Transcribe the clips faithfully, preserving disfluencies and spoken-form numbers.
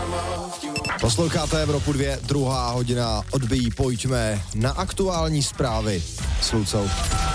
Posloucháte Evropu dvě, druhá hodina odbíjí, pojďme na aktuální zprávy s Lucou.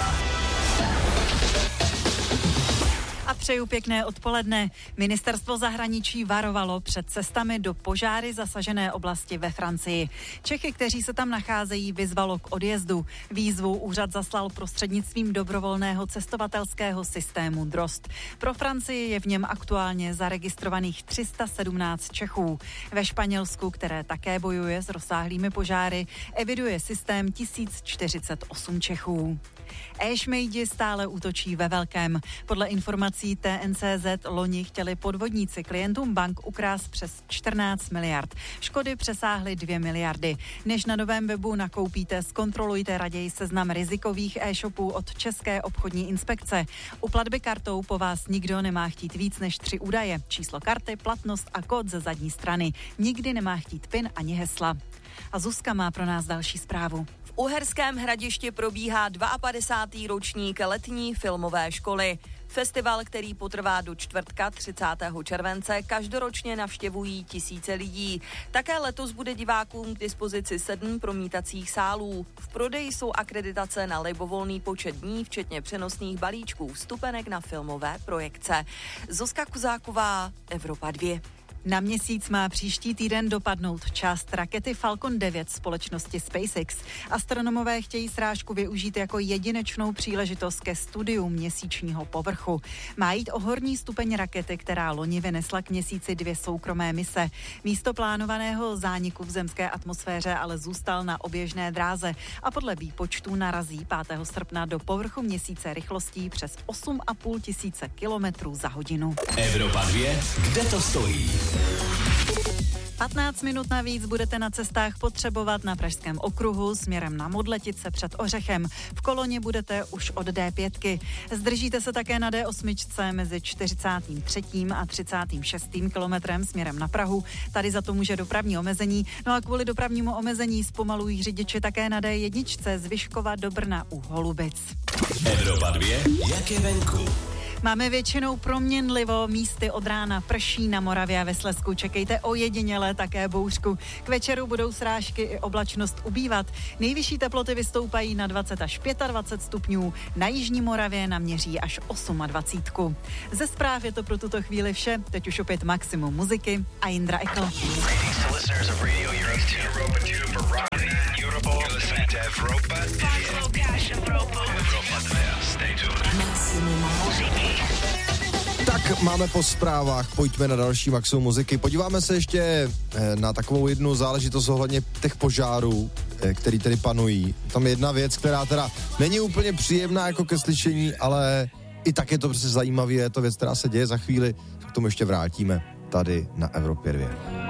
A přeju pěkné odpoledne. Ministerstvo zahraničí varovalo před cestami do požáry zasažené oblasti ve Francii. Čechy, kteří se tam nacházejí, vyzvalo k odjezdu. Výzvu úřad zaslal prostřednictvím dobrovolného cestovatelského systému Drost. Pro Francii je v něm aktuálně zaregistrovaných tři sta sedmnáct Čechů. Ve Španělsku, které také bojuje s rozsáhlými požáry, eviduje systém tisíc čtyřicet osm Čechů. E-šmejdi stále útočí ve velkém. Podle informací T N C Z loni chtěli podvodníci klientům bank ukrást přes čtrnáct miliard. Škody přesáhly dvě miliardy. Než na novém webu nakoupíte, zkontrolujte raději seznam rizikových e-shopů od České obchodní inspekce. U platby kartou po vás nikdo nemá chtít víc než tři údaje. Číslo karty, platnost a kód ze zadní strany. Nikdy nemá chtít PIN ani hesla. A Zuzka má pro nás další zprávu. V Uherském Hradišti probíhá padesátý druhý ročník letní filmové školy. Festival, který potrvá do čtvrtka třicátého července, každoročně navštěvují tisíce lidí. Také letos bude divákům k dispozici sedm promítacích sálů. V prodeji jsou akreditace na libovolný počet dní, včetně přenosných balíčků vstupenek na filmové projekce. Zuzka Kuzáková, Evropa dvě. Na Měsíc má příští týden dopadnout část rakety Falcon devět společnosti SpaceX. Astronomové chtějí srážku využít jako jedinečnou příležitost ke studiu měsíčního povrchu. Má jít o horní stupeň rakety, která loni vynesla k Měsíci dvě soukromé mise. Místo plánovaného zániku v zemské atmosféře ale zůstal na oběžné dráze a podle výpočtů narazí pátého srpna do povrchu Měsíce rychlostí přes osm a půl tisíce kilometrů za hodinu. Evropa dvě, kde to stojí? patnáct minut navíc budete na cestách potřebovat na Pražském okruhu směrem na Modletice před Ořechem. V koloně budete už od D pět. Zdržíte se také na D osm mezi čtyřicátým třetím a třicátým šestým kilometrem směrem na Prahu. Tady za to může dopravní omezení. No a kvůli dopravnímu omezení zpomalují řidiči také na D jedna z Vyškova do Brna u Holubic. Evropa dvě, jak je venku? Máme většinou proměnlivo, místy od rána prší, na Moravě a ve Slezsku čekejte ojediněle také bouřku. K večeru budou srážky i oblačnost ubývat. Nejvyšší teploty vystoupají na dvacet až dvacet pět stupňů, na jižní Moravě naměří až dvacet osm. Ze zpráv je to pro tuto chvíli vše, teď už opět maximum muziky a Jindra Ekl. Tak máme po zprávách, pojďme na další maximum muziky. Podíváme se ještě na takovou jednu záležitost ohledně těch požárů, který tady panují. Tam je jedna věc, která teda není úplně příjemná jako ke slyšení, ale i tak je to prostě zajímavé, je to věc, která se děje za chvíli, k tomu ještě vrátíme tady na Evropě dvě.